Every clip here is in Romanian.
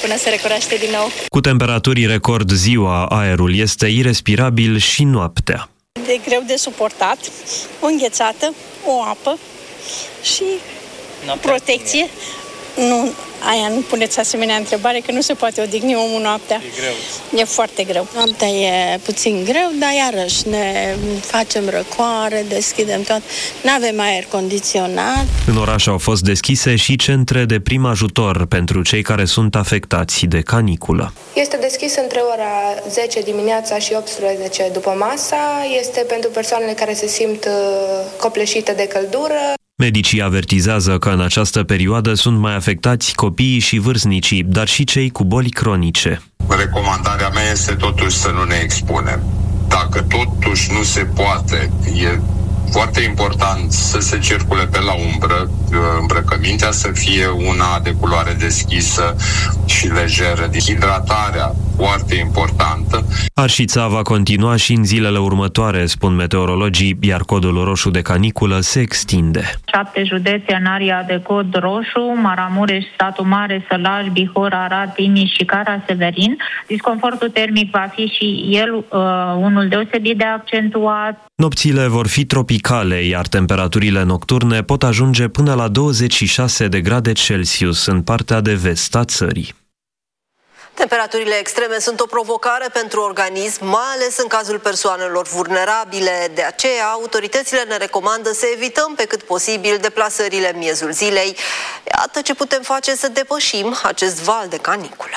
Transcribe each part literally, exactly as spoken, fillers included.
până se recunoaște din nou. Cu temperaturi record ziua, aerul este irespirabil și noaptea. E greu de suportat, o înghețată, o apă și noaptea protecție. Nu, aia nu puneți asemenea întrebare, că nu se poate odihni omul noaptea. E greu. E foarte greu. Noaptea e puțin greu, dar iarăși ne facem răcoare, deschidem tot. N-avem aer condiționat. În oraș au fost deschise și centre de prim ajutor pentru cei care sunt afectați de caniculă. Este deschis între ora zece dimineața și optsprezece după masa. Este pentru persoanele care se simt copleșite de căldură. Medicii avertizează că în această perioadă sunt mai afectați copiii și vârstnicii, dar și cei cu boli cronice. Recomandarea mea este totuși să nu ne expunem. Dacă totuși nu se poate, e foarte important să se circule pe la umbră, îmbrăcămintea să fie una de culoare deschisă și lejeră, hidratarea foarte importantă. Arșița va continua și în zilele următoare, spun meteorologii, iar codul roșu de caniculă se extinde. Șapte județe în aria de cod roșu: Maramureș, Satu Mare, Sălaj, Bihor, Arad, Timiș și Cara-Severin. Disconfortul termic va fi și el uh, unul deosebit de accentuat. Nopțile vor fi tropicale, iar temperaturile nocturne pot ajunge până la douăzeci și șase de grade Celsius în partea de vest a țării. Temperaturile extreme sunt o provocare pentru organism, mai ales în cazul persoanelor vulnerabile. De aceea, autoritățile ne recomandă să evităm pe cât posibil deplasările în miezul zilei. Iată ce putem face să depășim acest val de caniculă.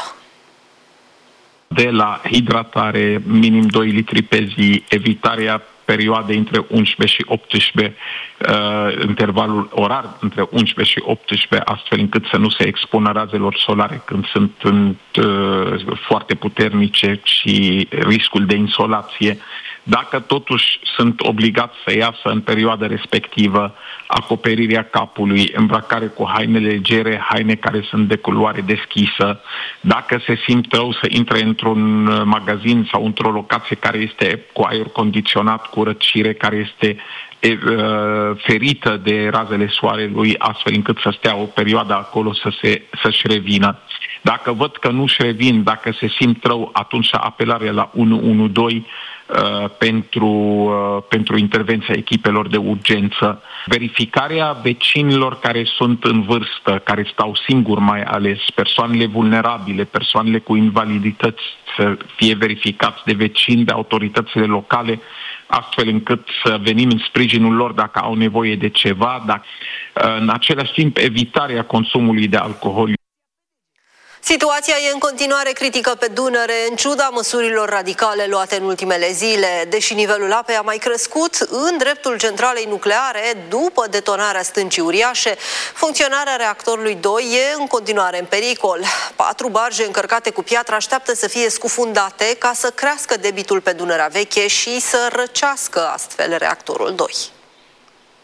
De la hidratare, minim doi litri pe zi, evitarea perioade între unsprezece și optsprezece, uh, intervalul orar între unsprezece și optsprezece, astfel încât să nu se expună razelor solare când sunt în, uh, foarte puternice și riscul de insolație. Dacă totuși sunt obligați să iasă în perioada respectivă, acoperirea capului, îmbrăcare cu haine legere, haine care sunt de culoare deschisă. Dacă se simt rău, să intre într-un magazin sau într-o locație care este cu aer condiționat, cu răcire, care este e, ferită de razele soarelui, astfel încât să stea o perioadă acolo să se, să-și revină. Dacă văd că nu-și revin, dacă se simt rău, atunci apelarea la unu unu doi Uh, pentru, uh, pentru intervenția echipelor de urgență. Verificarea vecinilor care sunt în vârstă, care stau singuri mai ales, persoanele vulnerabile, persoanele cu invalidități, să fie verificați de vecini, de autoritățile locale, astfel încât să venim în sprijinul lor dacă au nevoie de ceva, dacă, uh, în același timp evitarea consumului de alcool. Situația e în continuare critică pe Dunăre, în ciuda măsurilor radicale luate în ultimele zile. Deși nivelul apei a mai crescut în dreptul centralei nucleare după detonarea stâncii uriașe, funcționarea reactorului doi e în continuare în pericol. Patru barge încărcate cu piatră așteaptă să fie scufundate ca să crească debitul pe Dunărea Veche și să răcească astfel reactorul doi.